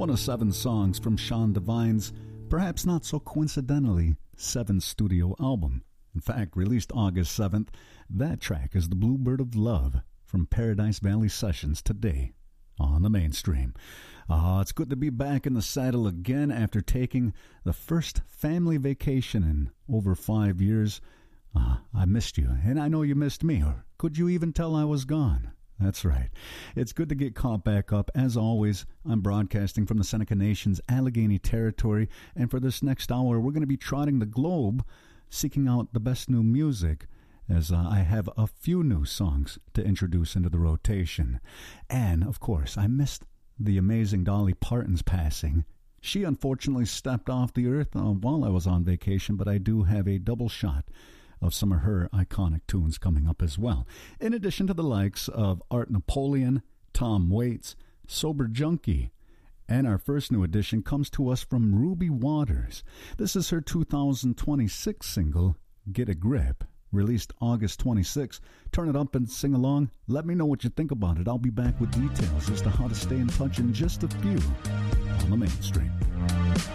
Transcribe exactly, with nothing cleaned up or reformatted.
one of seven songs from Sean Devine's, perhaps not so coincidentally, seventh studio album. In fact, released August seventh, that track is The Bluebird of Love from Paradise Valley Sessions today on the mainstream. Ah, uh, it's good to be back in the saddle again after taking the first family vacation in over five years. Ah, uh, I missed you, and I know you missed me, or could you even tell I was gone? That's right. It's good to get caught back up. As always, I'm broadcasting from the Seneca Nation's Allegheny Territory, and for this next hour, we're going to be trotting the globe, seeking out the best new music, as uh, I have a few new songs to introduce into the rotation. And, of course, I missed the amazing Dolly Parton's passing. She unfortunately stepped off the earth uh, while I was on vacation, but I do have a double shot of some of her iconic tunes coming up as well, in addition to the likes of Art Napoleon, Tom Waits, Sober Junkie, and our first new addition comes to us from Ruby Waters. This is her two thousand twenty-six single, Get a Grip, released August twenty-sixth. Turn it up and sing along. Let me know what you think about it. I'll be back with details as to how to stay in touch in just a few on the mainstream.